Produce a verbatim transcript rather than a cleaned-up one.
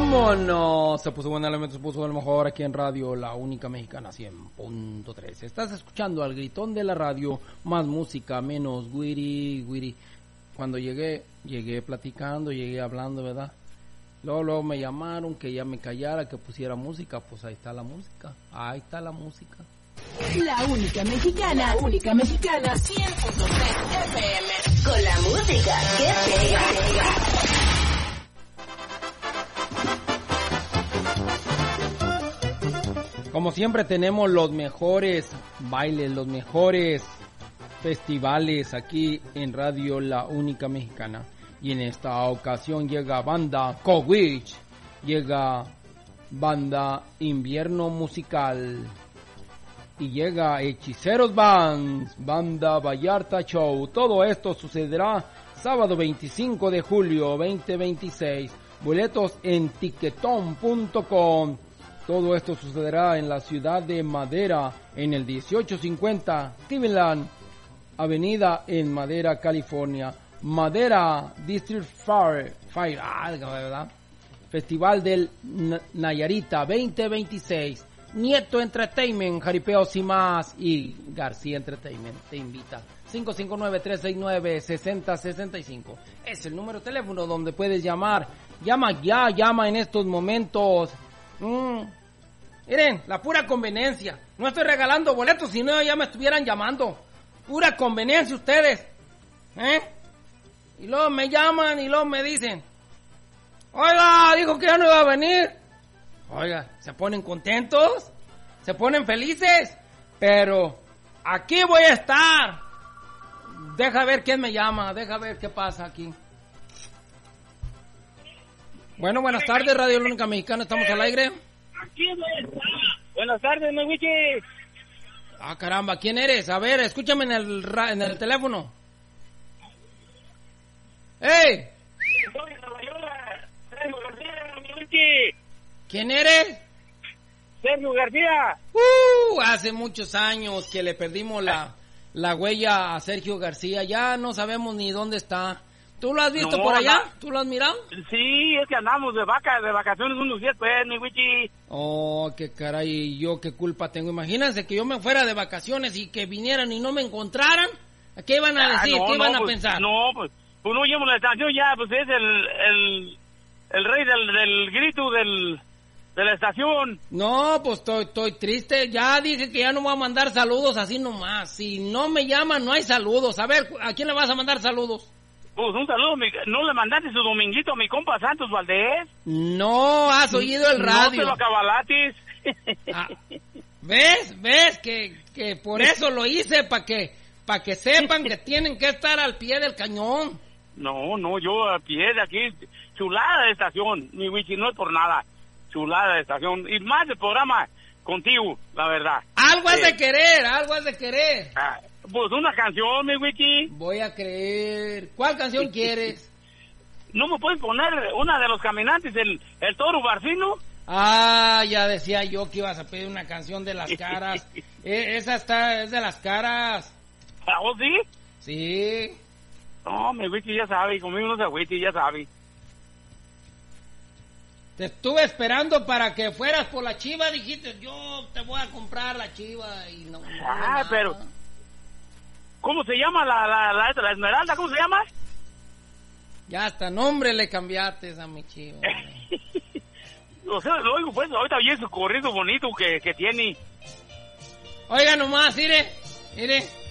¿Cómo no? Se puso buena, se puso a lo mejor aquí en radio, la única mexicana cien punto tres. Estás escuchando al gritón de la radio, más música, menos guiri, guiri. Cuando llegué, llegué platicando, llegué hablando, ¿verdad? Luego, luego me llamaron que ya me callara, que pusiera música. Pues ahí está la música, ahí está la música. La única mexicana, la única mexicana, cien punto tres F M. Con la música que pega, pega. Como siempre tenemos los mejores bailes, los mejores festivales aquí en Radio La Única Mexicana. Y en esta ocasión llega banda Cowich, llega banda Invierno Musical y llega Hechiceros Bands, banda Vallarta Show. Todo esto sucederá sábado veinticinco de julio veinte veintiséis. Boletos en tiquetón punto com. Todo esto sucederá en la ciudad de Madera, en el dieciocho cincuenta Cleveland Avenida en Madera, California. Madera District Fair, Fire, ah, ¿verdad? Festival del Nayarita veinte veintiséis. Nieto Entertainment, Jaripeos y más, y García Entertainment te invita. cinco cinco nueve, tres seis nueve, seis cero seis cinco es el número de teléfono donde puedes llamar. Llama ya, llama en estos momentos. Mm. Miren, la pura conveniencia. No estoy regalando boletos, si no ya me estuvieran llamando. Pura conveniencia ustedes. ¿Eh? Y luego me llaman y luego me dicen, oiga, dijo que ya no iba a venir. Oiga, se ponen contentos, se ponen felices, pero aquí voy a estar. Deja ver quién me llama, deja ver qué pasa aquí. Bueno, buenas tardes, Radio La Única Mexicana, estamos al aire. Aquí voy a estar. Buenas tardes, mi Wichi. Ah, caramba, ¿quién eres? A ver, escúchame en el, ra- en el teléfono. ¡Ey! Soy de Nueva York, Sergio García, mi Wichi. ¿Quién eres? Sergio García. Uh, hace muchos años que le perdimos la, la huella a Sergio García, ya no sabemos ni dónde está. ¿Tú lo has visto No, por allá? no. ¿Tú lo has mirado? Sí, es que andamos de vaca, de vacaciones unos días, pues, mi Wichi. Oh, qué caray, yo qué culpa tengo. Imagínense que yo me fuera de vacaciones y que vinieran y no me encontraran. ¿Qué iban a decir? Ah, no, ¿Qué iban no, a pues, pensar? No, pues, pues no oímos la estación ya, pues es el, el, el rey del, del grito del, de la estación. No, pues estoy, estoy triste. Ya dije que ya no voy a mandar saludos así nomás. Si no me llaman, no hay saludos. A ver, ¿a quién le vas a mandar saludos? Pues un saludo, mi- ¿no le mandaste su dominguito a mi compa Santos Valdés? No, has oído el No radio. te lo acabalatis. Ah, ¿ves? ¿Ves? Que, que por eso lo hice, para que, para que sepan que tienen que estar al pie del cañón. No, no, yo a pie de aquí, chulada de estación, mi Wichi, no es por nada, chulada de estación, y más de programa contigo, la verdad. Algo has Eh, de querer, algo has de querer. ah, pues una canción, mi Wichi, Voy a creer. ¿Cuál canción quieres? ¿no me puedes poner una de los caminantes, el, el toro barcino? Ah, ya decía yo que ibas a pedir una canción de las caras. Eh, esa está, es de las caras. ¿A vos sí? Sí. No, mi Wichi ya sabe, conmigo no se agüite, ya sabe. Te estuve esperando para que fueras por la chiva, dijiste, yo te voy a comprar la chiva y no. no Ah, nada. pero, ¿cómo se llama la, la, la, la esmeralda? ¿Cómo se llama? Ya hasta nombre le cambiaste a mi chiva. O sea, lo oigo pues, ahorita oye su corrido bonito que, que tiene. Oiga nomás, mire, mire.